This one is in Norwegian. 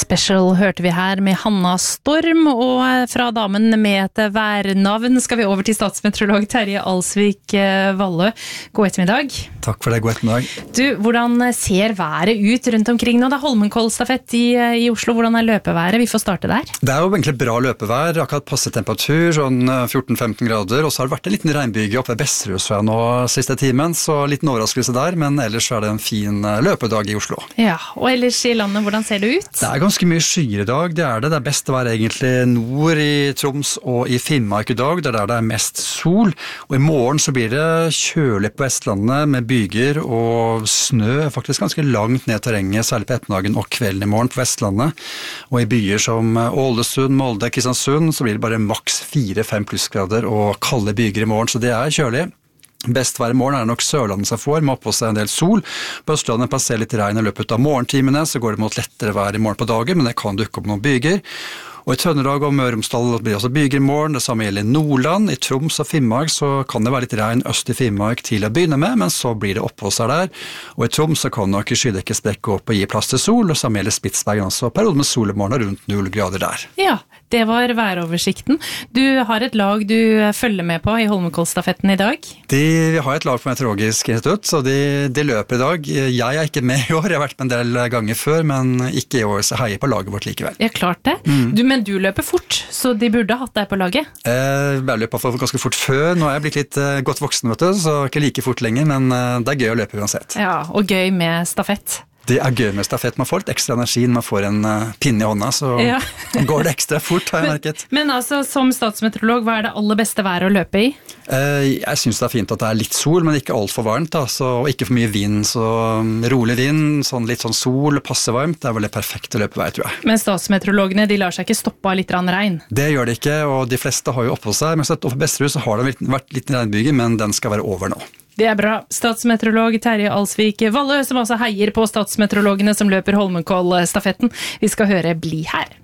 Special hørte vi her med Hanna Storm, og fra damen med et værnavn skal vi over til statsmeteorolog Terje Alsvik Vallø. God ettermiddag. Takk for det, god ettermiddag. Du, hvordan ser været ut rundt omkring nå? Det Holmenkollstafett i Oslo, hvordan løpeværet? Vi får starte der. Det jo egentlig bra løpevær, akkurat passe temperatur, sånn 14-15 grader, og så har det vært en liten regnbyge oppe ved Besserhusveien nå siste timen, så liten overraskelse der, men ellers det en fin løpedag i Oslo. Ja, og ellers i landet, hvordan ser det ut? Det ganske mye skyer i dag, det det. Det best å være egentlig nord i Troms og i Finnmark i dag, det der det mest sol, og i morgen så blir det kjølig på Vestlandet med byger og snø, faktisk ganske langt ned terrenget, særlig på ettermiddagen og kvelden i morgen på Vestlandet, og i byer som Ålesund, Molde, Kristiansund, så blir det bare maks 4-5 plussgrader og kalde byger i morgen, så det kjølig. Best vær i morgen det nok Sørlandet som får, med oppå seg en del sol. På Østlandet passer litt regn i løpet av morgentimene, så går det mot lettere vær i morgen på dagen, men det kan dukke opp noen byger. Og i Trøndelag og Møre og Romsdal blir det også byger i morgen, det samme gjelder Nordland. I Troms og Finnmark så kan det være litt regn øst i Finnmark til å begynne med, men så blir det oppå seg der. Og i Troms så kan nok skydekket sprekke opp og gi plass til sol, og samme gjelder Spitsbergen også. Periode med sol i morgen og rundt 0 grader der. Ja, det var væroversikten. Du har et lag du følger med på i Holmenkollstafetten i dag? Vi har et lag på Meteorologisk institutt, så de løper i dag. Jeg ikke med i år, jeg har vært med en del ganger før, men ikke i år, så heier på laget vårt likevel. Ja, klart det. Men du løper fort, så de burde hatt deg på laget. Jeg løper ganske fort før, nå jeg blitt litt godt voksen, vet du, så ikke like fort lenger, men det gøy å løpe uansett. Ja, og gøy med stafett. Det gøy med stafett, man får litt ekstra energi når man får en pinne i hånda, så går det ekstra fort, har jeg merket. Men altså, som statsmeteorolog, hva det aller beste været å løpe i? Jeg synes det fint at det litt sol, men ikke alt for varmt, og ikke for mye vind, så rolig vind, litt sånn sol, passe varmt, det vel det perfekte løpevær, tror jeg. Men statsmeteorologene, de lar seg ikke stoppe av litt regn? Det gjør de ikke, og de fleste har jo oppå seg, men på Besserhus så har det vært litt regnbyge, men den skal være over nå. Det bra. Statsmeteorolog Terje Alsvik Vallø, som også heier på statsmeteorologene som løper Holmenkollstafetten. Vi skal høre Bli her.